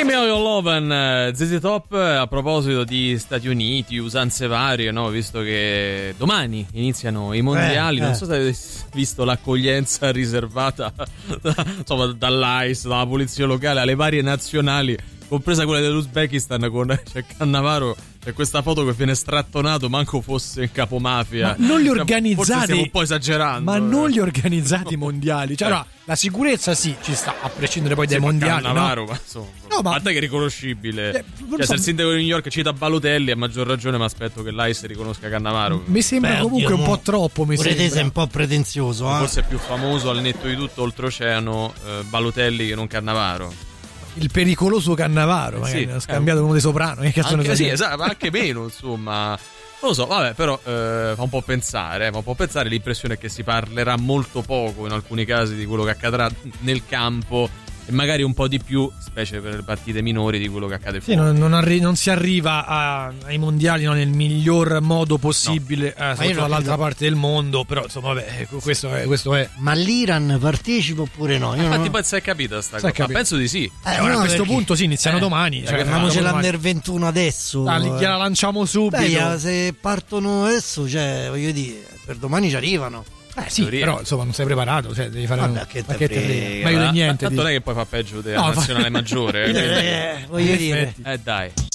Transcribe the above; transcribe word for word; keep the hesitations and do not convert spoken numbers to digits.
Give me your love, Z Z Top. A proposito di Stati Uniti, usanze varie, no? Visto che domani iniziano i mondiali, eh, non eh. so se avete visto l'accoglienza riservata insomma dall'A I S, dalla polizia locale alle varie nazionali, compresa quella dell'Uzbekistan, con cioè, Cannavaro. C'è questa foto che viene strattonato, manco fosse capomafia. Ma non li Cioè, organizzati, forse stiamo un po' esagerando. ma non eh. li organizzati mondiali. Cioè, Eh. no, la sicurezza sì, ci sta, a prescindere poi Sì, dai ma mondiali. Cannavaro, No? ma insomma, No, ma- a parte che è riconoscibile. Eh, non cioè, so- se il sindaco di New York cita Balotelli, a maggior ragione mi aspetto che l'A I S riconosca Cannavaro. Mi sembra Beh, comunque oddio, un po' mo- troppo. Mi Pure te sembra. sei un po' pretenzioso, eh? Forse è più famoso al netto di tutto oltreoceano eh, Balotelli che non Cannavaro. Il pericoloso Cannavaro, Eh, magari sì, ha scambiato eh, uno dei Soprano. Che cazzo ne Anche, so sì, io? esatto, ma anche meno, insomma. Non lo so, vabbè, però eh, fa un po' pensare, eh, fa un po' pensare. L'impressione è che si parlerà molto poco in alcuni casi di quello che accadrà nel campo e magari un po' di più, specie per le partite minori, di quello che accade Sì, fuori. non, non arri- non si arriva a- ai mondiali no, nel miglior modo possibile, eh, soprattutto io non dall'altra credo- parte del mondo. Però insomma, vabbè, ecco, questo è. Questo è. Ma l'Iran partecipa oppure no? Io Infatti non... poi si è capita sta Si è cosa, ma capito. penso di sì. Eh, Ora, no, a questo perché- punto sì, iniziano Eh, domani. eh, Cioè, Fermiamoci domani. l'Under ventuno adesso. Ah, li- eh. gliela lanciamo subito. Beh, ya, se partono adesso, cioè, voglio dire, per domani ci arrivano. Eh sì, teoria. però insomma non sei preparato, cioè devi fare Vabbè, un... che ma te che te frega. frega? Meglio di niente. Tanto dici. non è che poi fa peggio della No, fa- nazionale maggiore. eh. Eh, voglio In dire. effetti. Eh dai.